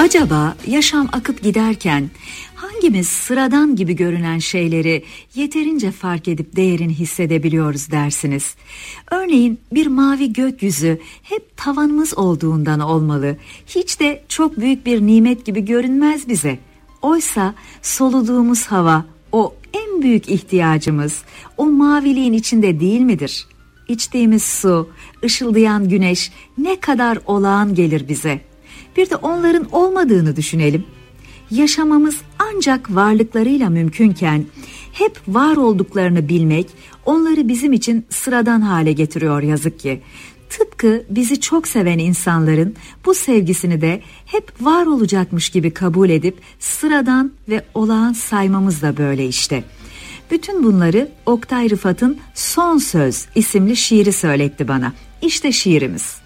Acaba yaşam akıp giderken hangimiz sıradan gibi görünen şeyleri yeterince fark edip değerini hissedebiliyoruz dersiniz? Örneğin bir mavi gökyüzü hep tavanımız olduğundan olmalı. Hiç de çok büyük bir nimet gibi görünmez bize. Oysa soluduğumuz hava o en büyük ihtiyacımız, o maviliğin içinde değil midir? İçtiğimiz su, ışıldayan güneş ne kadar olağan gelir bize. Bir de onların olmadığını düşünelim. Yaşamamız ancak varlıklarıyla mümkünken hep var olduklarını bilmek onları bizim için sıradan hale getiriyor yazık ki. Tıpkı bizi çok seven insanların bu sevgisini de hep var olacakmış gibi kabul edip sıradan ve olağan saymamız da böyle işte. Bütün bunları Oktay Rıfat'ın Son Söz isimli şiiri söyletti bana. İşte şiirimiz.